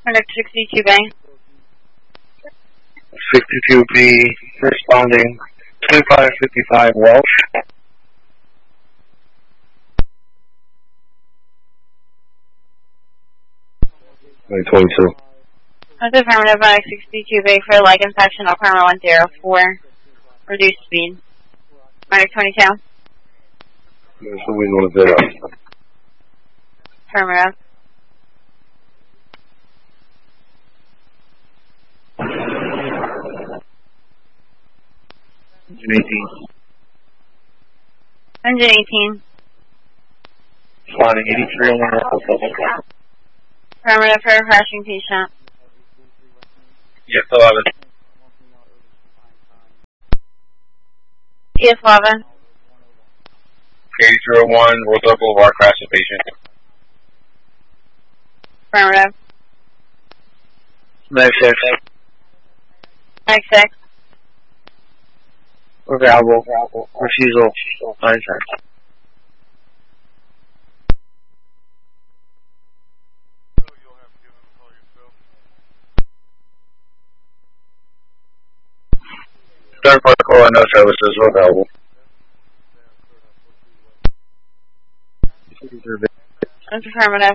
Conduct 62 Bay. 62B responding 2555 Welsh. Wait, 22. That's affirmative by 62 Bay for leg infection, Oklahoma 104. Reduced speed. Conduct 22. So we want to do that. Affirmative. Engine 18. Engine 18. Responding 83 on the Affirmative for a crashing patient. Yes, 11. Yes, 11. K01, Roosevelt Boulevard, crashing patient. Affirmative. 96. 96. Available. Refusal. 96. Third protocol and no services were available. That's affirmative.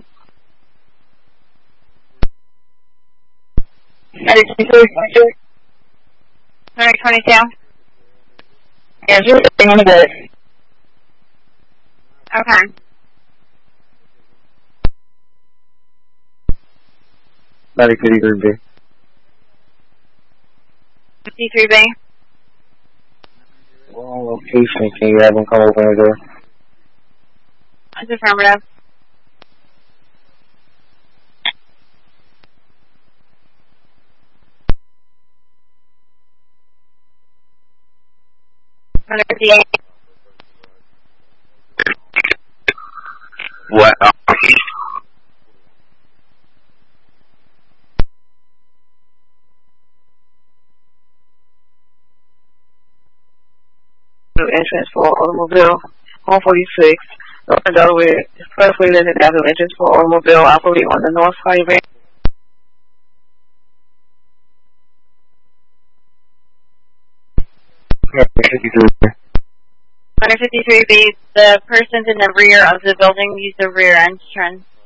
Conduct 22. Yeah, just a little bit. Okay. Medic 53B. 53 Bay. Wrong location. Can you have them come open the door? That's affirmative. Conduct 58. What? Entrance for automobile 146, Northern Delaware Expressway, Linden Avenue. Entrance for automobile operate on the North Highway. Under 53B, the persons in the rear of the building use the rear entrance.